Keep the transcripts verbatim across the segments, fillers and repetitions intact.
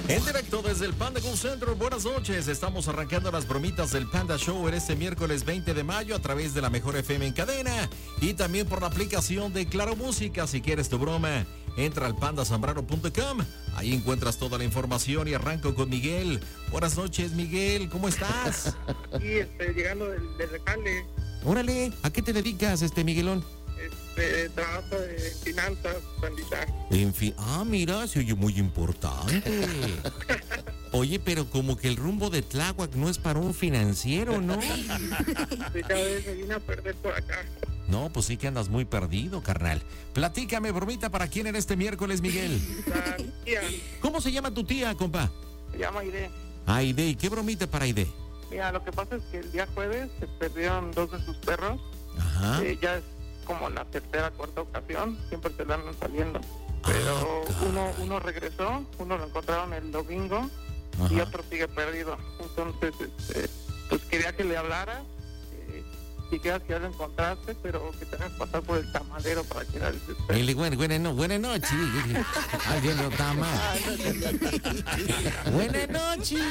En directo desde el Panda Cool Center, buenas noches. Estamos arrancando las bromitas del Panda Show en este miércoles veinte de mayo a través de la Mejor F M en cadena y también por la aplicación de Claro Música. Si quieres tu broma, entra al panda zambrano punto com. Ahí encuentras toda la información y arranco con Miguel. Buenas noches, Miguel. ¿Cómo estás? Sí, este, llegando del, del jale. Órale, ¿a qué te dedicas, este Miguelón? Este, trabajo de finanzas, pandita. En fin, ah, mira, se oye muy importante. Oye, pero como que el rumbo de Tláhuac no es para un financiero, ¿no? Sí, cada vez me vine a perder por acá. No, pues sí que andas muy perdido, carnal. Platícame, bromita, ¿para quién en este miércoles, Miguel? La tía ¿Cómo se llama tu tía, compa? se llama Aide. Aide, ¿y qué bromita para Aide? Mira, lo que pasa es que el día jueves se perdieron dos de sus perros. Ajá. Eh, ya es como la tercera, cuarta ocasión, siempre se le andan saliendo. Pero Ah, uno uno regresó, uno lo encontraron el domingo y Ajá. otro sigue perdido. Entonces, este, pues quería que le hablaras, eh, si quieras que ya lo encontraste, pero que tengas que pasar por el tamalero para que la desesperes. Dile, bueno, buenas no, buenas noches. Alguien lo está mal. Buenas noches.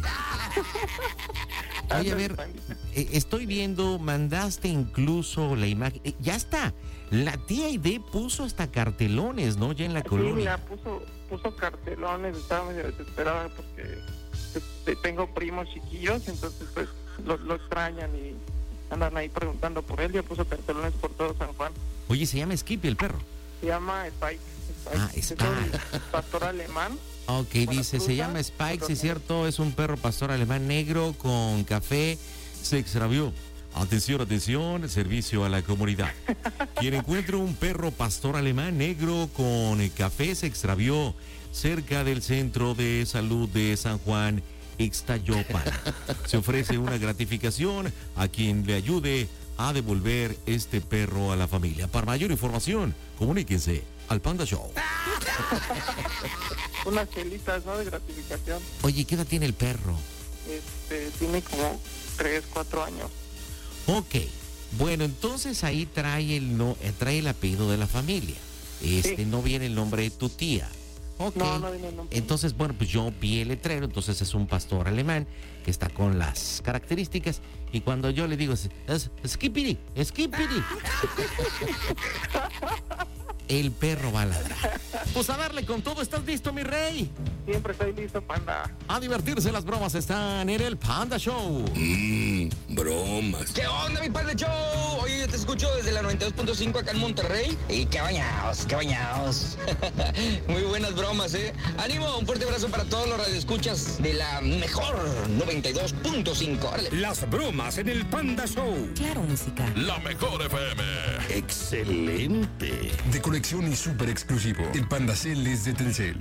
Oye, a ver, eh, estoy viendo, mandaste incluso la imagen. Eh, ya está. La tía Aide puso hasta cartelones, ¿no? Ya en la Sí, colonia. mira, puso, puso cartelones, estaba medio desesperada porque este, tengo primos chiquillos, entonces pues lo, lo extrañan y andan ahí preguntando por él. Ya puso cartelones por todo San Juan. Oye, se llama Skippy el perro. Se llama Spike. Spike. Ah, Es Spike. un pastor alemán. Ok, Buenas dice, se frutas, llama Spike, frutas sí es negras. cierto, es un perro pastor alemán negro con café, se extravió. Atención, atención, servicio a la comunidad. Quien encuentre un perro pastor alemán negro con café se extravió cerca del Centro de Salud de San Juan, Ixtayopan. Se ofrece una gratificación a quien le ayude a devolver este perro a la familia. Para mayor información, comuníquense al Panda Show. Unas chelitas, ¿no? De gratificación. Oye, ¿qué edad tiene el perro? Este, tiene como tres, cuatro años. Ok, bueno, entonces ahí trae el no, eh, trae el apellido de la familia. Este, Sí. no viene el nombre de tu tía. Ok. No, no viene el nombre. Entonces, bueno, pues yo vi el letrero, entonces es un pastor alemán que está con las características. Y cuando yo le digo, es, es Skippity, Skippity, el perro va a ladrar. Pues a darle con todo, ¿estás listo, mi rey? Siempre estoy listo, panda. A divertirse, las bromas están en el Panda Show. Mmm, bromas. ¿Qué onda, mi Panda Show? Oye, yo te escucho desde la noventa y dos punto cinco acá en Monterrey. Y qué bañados, qué bañados. Muy buenas bromas, ¿eh? Ánimo, un fuerte abrazo para todos los radioescuchas de la mejor noventa y dos punto cinco. Órale. Las bromas en el Panda Show. Claro Música. La Mejor F M. Excelente. De colección y súper exclusivo. El Panda Cel es de Telcel.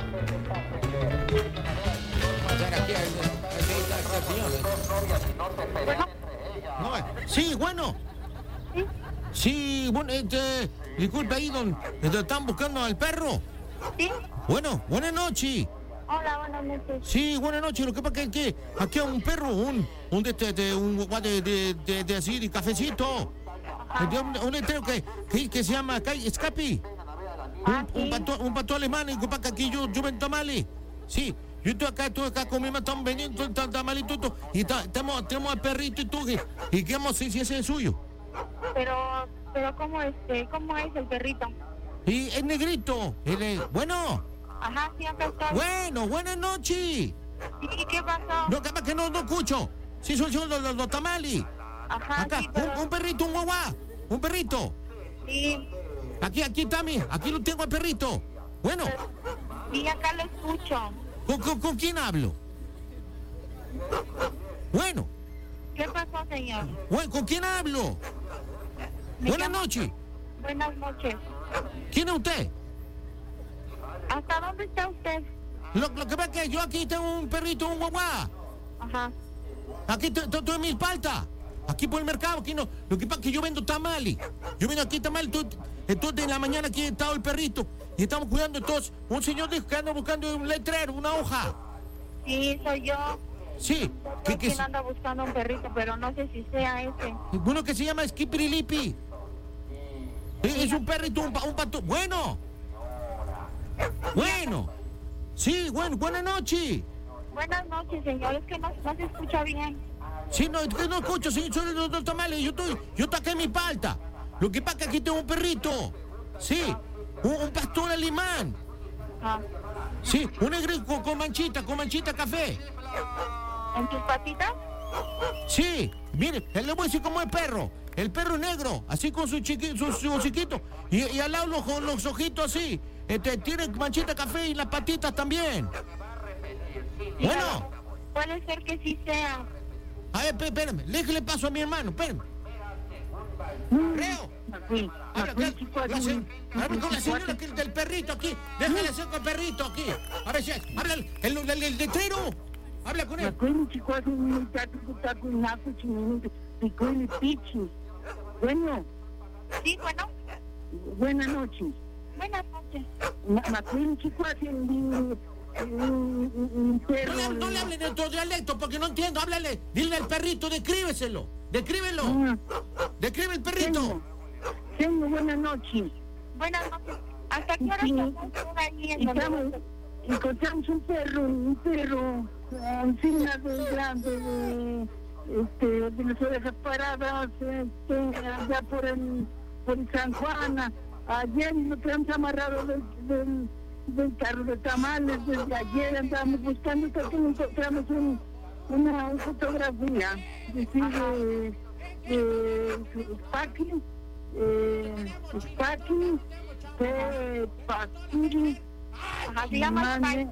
No, sí, bueno. Sí, bueno, este, disculpe ahí, don, este, están buscando al perro. Sí, Bueno, buenas noches. hola, buenas noches. Sí, buenas noches. Lo que pasa es que aquí hay un perro, un, un de, de, de un guagua de, de, de, de así, de cafecito. De un, un letrero que, que, que se llama acá, Escapi. Ah, Un, un, sí. pato, un pato alemán, y que aquí yo, yo vendo tamales. Sí, yo estoy acá, estoy acá con mi mamá, estamos vendiendo tam- tamales y todo. Y ta- tenemos, tenemos al perrito y todo. Y, y qué vamos si si ese es suyo. Pero, pero ¿cómo este, cómo es el perrito? Y es negrito. Él es- bueno, Ajá, sí, acá está. bueno, buenas noches. ¿Y qué pasó? No, capaz que no, no escucho. Sí, son, son los, los, los tamales. Ajá, Acá, sí, pero, un, un perrito, un guagua. Un perrito. sí, Aquí, aquí está mi, aquí lo tengo al perrito. Bueno, sí, acá lo escucho. ¿con, con, con quién hablo? Bueno, ¿Qué pasó, señor? bueno, ¿con quién hablo? Me Buenas llamo- noches. Buenas noches. ¿Quién es usted? ¿Hasta dónde está usted? Lo, lo que pasa es que yo aquí tengo un perrito, un guagua. Ajá. Aquí te- te- estoy en Milpalta. Aquí por el mercado, aquí no. Lo que pasa es que yo vendo tamales. Yo vendo aquí tamales. Entonces, entonces en la mañana aquí estaba el perrito. Y estamos cuidando entonces. Un señor dijo que anda buscando un letrero, una hoja. Sí, soy yo. Sí. Soy Que, que, quien anda buscando un perrito, pero no sé si sea ese. uno que se llama Skippy Lippy. Es, es un perrito, un, pa- un pato. Bueno. Bueno. Sí, bueno, buenas noches. Buenas noches, señor. Es que no, no se escucha bien. Sí, no, es que no escucho, señor, soy los dos tamales. Yo estoy, yo taqué mi palta. Lo que pasa es que aquí tengo un perrito. Sí, un, un pastor alemán. Ah. Sí, un negro con, con manchita, con manchita café. ¿En tus patitas? Sí, mire, le voy a decir cómo es el perro. El perro es negro, así con su chiquito, su, su chiquito. Y, y al lado los, los ojitos así. Este, tiene manchita café y las patitas también. Bueno. Puede ser que sí sea. A ver, espérame, déjale paso a mi hermano, espérame. Reo. Habla, con la se- habla con la señora que- del perrito aquí. Déjale hacer con el perrito aquí. A ver si habla el, el, el, el letrero. Habla con él. Bueno, Sí, bueno. buenas noches. Buenas noches. Macuín, chicos, un un perro. No le, no le hable de otro dialecto porque no entiendo. Háblale. Dile al perrito, descríbeselo. Descríbelo. Ah, Describe el perrito. Señor, señor, buenas noches. Buenas noches. ¿Hasta qué hora Sí. estás por ahí en donde Estamos, vives? encontramos un perro, un perro encima de grande, de, este, de las orejas paradas, este, allá por el, por el San Juan. Ayer lo tenemos amarrado del, del, del carro de tamales, desde ayer andábamos buscando hasta que encontramos un, una, una fotografía, decir, de, de Spaki, eh, Spaki, de Spaki, Ajá, se llama Spike.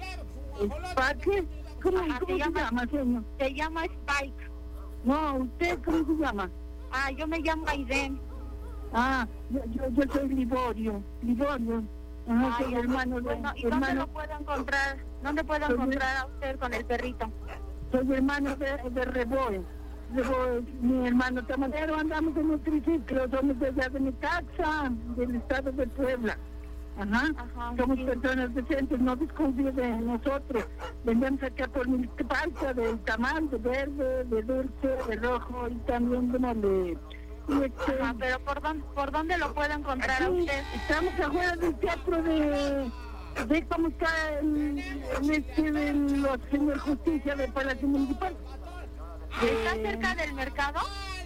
Spaki, ¿cómo, Ajá, cómo se se llama- llama, señor? Se llama Spike. No, ¿usted cómo se llama? Ah, yo me llamo Aiden. Ah, yo, yo, yo soy Liborio, Liborio. Ajá, Ay, soy hermano de, bueno, ¿y dónde hermano, lo puedo encontrar? ¿Dónde puedo Soy- encontrar a usted con el perrito? soy hermano de, de Reboe. Reboe, mi hermano tamalero, andamos en un triciclo, somos de allá de Necaxa, del estado de Puebla. Ajá, Ajá, somos sí. personas decentes, no desconfíen de nosotros. Vendemos acá por mi palta del tamal, de verde, de dulce, de rojo y también de mole. Y este, Ajá, pero ¿por dónde, por dónde lo puedo encontrar a aquí usted? estamos afuera del teatro de, de cómo está el, el este de los señor Justicia del Palacio Municipal. ¿Está Eh, cerca del mercado?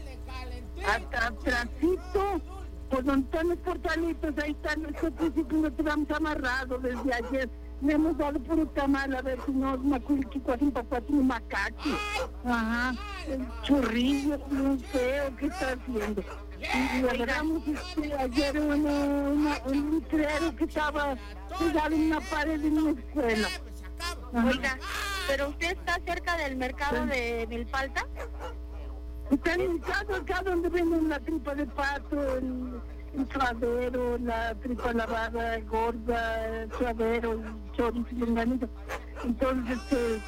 hasta atrásito, por donde están los portalitos, ahí están nuestros triciclos, lo tenemos amarrado desde ayer. Le hemos dado por un tamal a ver si no maculichico hacen papá y macachi. Ajá, el churrillo, no sé qué está haciendo. Y le agarramos este, ayer una, una, un letrero que estaba pegado en una pared de una escuela. Ajá. Oiga, ¿pero usted está cerca del mercado de Milpalta? Está en el caso acá donde venden la tripa de pato, el, el suadero, la tripa lavada gorda, el suadero, el chorizo y longaniza. Entonces, este,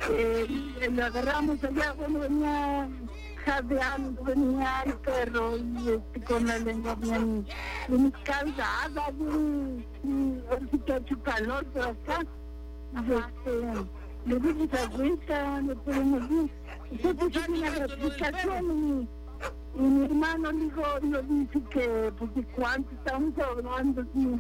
eh, lo agarramos allá, bueno, venía jadeando, venía el perro y este, con la lengua bien, bien escaldada, bien, y ahora sí que ha hecho calor por acá. Y, este, le dimos agüita, le ponemos bien. Entonces hice una gratificación y, y mi hermano Ligorio dice que, pues, de cuánto estamos hablando, sí.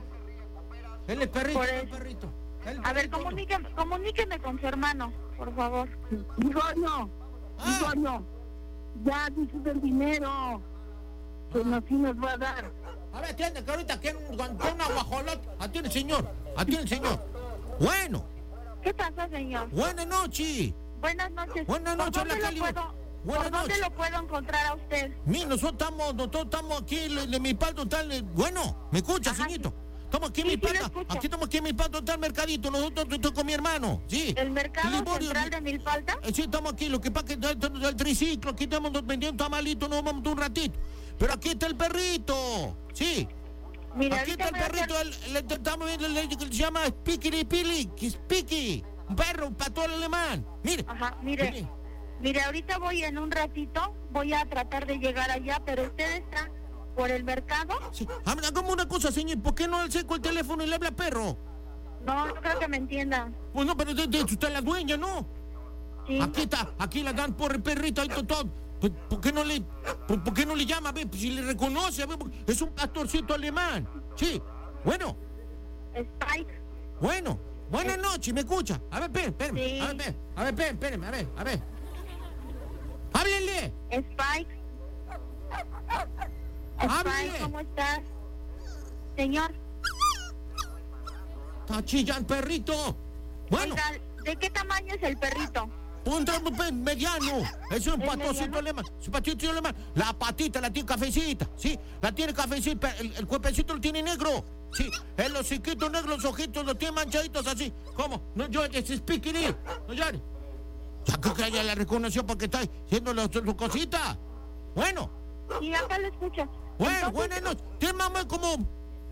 Él es perrito, Por el eso. perrito. El A ver, perrito. comuníqueme, comuníqueme con su hermano, por favor. Ligorio, Ah. Ligorio, ya dice del dinero que nos, sí nos va a dar. A ver, atiende, que ahorita que un, que una guajolota. Atiende, señor. Atiende, señor. Bueno, ¿Qué pasa, señor? buenas noches. Buenas noches. Buenas ¿Por noches, dónde la lo Cali. puedo, Buenas ¿Por dónde noches. lo puedo encontrar a usted? Mira, nosotros estamos, nosotros estamos aquí, le- de mi palto tal. eh, Bueno, ¿me escucha, Ajá, señorito? Estamos aquí en Sí, mi sí, lo palta. escucho. Aquí estamos aquí en mi palto tal mercadito. Nosotros estoy con mi hermano. Sí. ¿El mercado Liborio, central de Milpalta? Eh, Sí, estamos aquí. Lo que pasa es que el, el triciclo, aquí estamos vendiendo tamalitos, nos vamos un ratito. Pero aquí está el perrito. Sí. Mire, Aquí está ahorita el voy a hacer- perrito, el, el- estamos viendo el, el que se llama Spikiri Pili, Spiki, un perro, un pastor alemán. Mire. Ajá, mire. Mire, ahorita voy en un ratito, voy a tratar de llegar allá, pero usted está por el mercado. Sí. Habla como una cosa, señor, ¿por qué no le seco el teléfono y le habla perro? No, no creo que me entienda. Pues no, pero de, de hecho usted es la dueña, ¿no? Sí. Aquí está, aquí la dan por el perrito, ahí todo. todo. ¿Por, por qué no le, por, por qué no le llama? A ver, si le reconoce, a ver, porque es un pastorcito alemán. Sí, bueno, Spike. bueno. Buenas noches, ¿me escucha? A ver, espérame, espérame. Sí. A ver, espérame, a ver, espérame, espérame, a ver, a ver. ¡Háblenle! Spike. ¡Háblenle! Spike, ¿cómo estás? Señor. Está chillando, perrito. Bueno, Oiga, ¿de qué tamaño es el perrito? punto mediano. Es un ¿Es pastocito mediano? alemán. Es un pastocito alemán. La patita la tiene cafecita, ¿sí? La tiene cafecita. El, el cuerpecito lo tiene negro. Sí, el hociquito negro, los ojitos los tiene manchaditos así. ¿Cómo? No llores, es piquirí. No llores. Ya creo que ella la reconoció porque está haciendo las sus cositas. Bueno, Sí, acá lo escucho. bueno, Entonces, buenas noches. Tiene mamá como.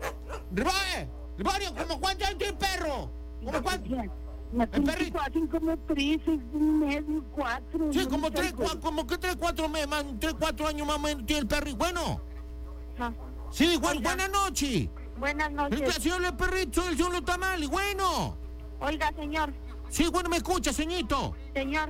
Rivario, Rivario, ¿como cuánto años tiene el perro? ¿Como cuánto? La El perrito. hacen como tres, seis y medio, cuatro. Sí, no como me tres, acuerdo. cua- como que tres, cuatro meses, más, tres, cuatro años más o menos tiene el perrito. Bueno, ajá. sí, buen- Oiga. buenas noches. Buenas El noches. señor el perrito, el señor los tamales, bueno. Oiga, señor. Sí, bueno, me escucha, señorito. Señor.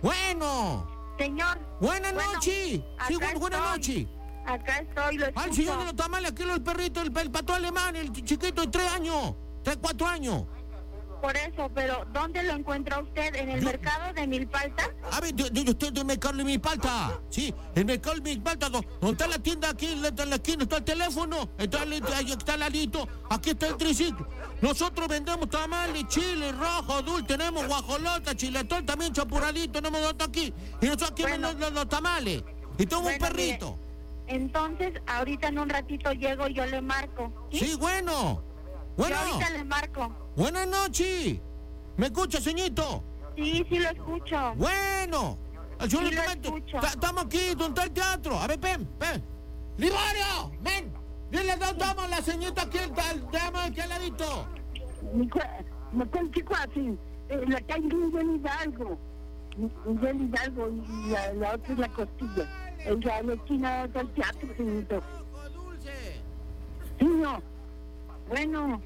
Bueno, Señor. buenas Bueno, noches. Sí, acá bueno, buenas estoy. noches. Acá estoy, lo Al escucho. señor de los tamales, aquí el perrito, el, el pato alemán, el chiquito de tres años, tres, cuatro años. Por eso, pero ¿dónde lo encuentra usted? ¿En el Yo- mercado de Milpalta? A ver, de, de usted del mercado de Milpalta. Sí, el mercado de Milpalta, do- donde está la tienda aquí, en la, en la esquina está el teléfono, está el, ahí está el alito, aquí está el triciclo. Nosotros vendemos tamales, chile, rojo, dulce, tenemos guajolota, chiletón, también chapuradito, tenemos otro aquí. Y nosotros aquí Bueno. vendemos los, los tamales. Y tengo Bueno, un perrito. mire, entonces, ahorita en un ratito llego y yo le marco. ¿Sí? Sí, bueno. Bueno, Yo ahorita le marco. buenas noches. ¿Me escucha, señorito? Sí, sí lo escucho. Bueno, al señor Sí, lo Clemente, escucho. ta- estamos aquí, donde está el teatro. A ver, ven, ven. ¡Liborio! ¡Ven! Dile dónde estamos, la señorita aquí, estamos aquí al ladito. Mi cua- Me cuente cuasi, en la calle Miguel Hidalgo. Miguel Hidalgo y la, la otra es la Costilla. En la la esquina del teatro, señorito. Dulce. Sí, no. Bueno,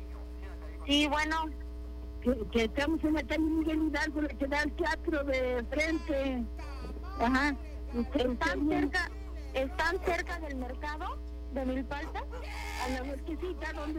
Sí, bueno. que, que estamos en la calle Miguel Hidalgo, la que da al teatro de frente. Ajá. Usted, ¿Están usted- cerca, ¿Están cerca del mercado de Milpalta? A la vueltecita, donde